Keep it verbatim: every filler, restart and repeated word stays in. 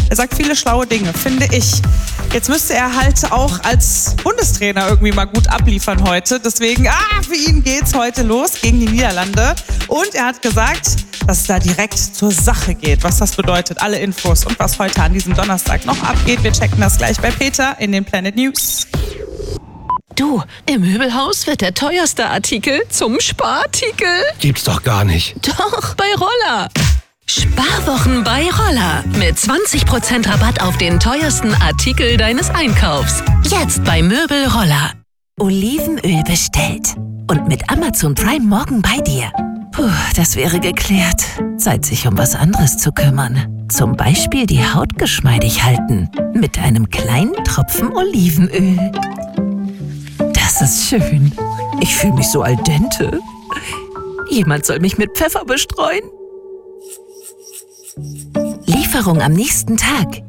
Er sagt viele schlaue Dinge, finde ich. Jetzt müsste er halt auch als Bundestrainer irgendwie mal gut abliefern heute. Deswegen, ah, für ihn geht's heute los gegen die Niederlande. Und er hat gesagt, dass es da direkt zur Sache geht. Was das bedeutet, alle Infos und was heute an diesem Donnerstag noch abgeht. Wir checken das gleich bei Peter in den Planet News. Du, im Möbelhaus wird der teuerste Artikel zum Sparartikel. Gibt's doch gar nicht. Doch, bei Roller. Sparwochen bei Roller. Mit zwanzig Prozent Rabatt auf den teuersten Artikel deines Einkaufs. Jetzt bei Möbel Roller. Olivenöl bestellt. Und mit Amazon Prime morgen bei dir. Puh, das wäre geklärt. Zeit, sich um was anderes zu kümmern. Zum Beispiel die Haut geschmeidig halten. Mit einem kleinen Tropfen Olivenöl. Das ist schön. Ich fühle mich so al dente. Jemand soll mich mit Pfeffer bestreuen. Lieferung am nächsten Tag.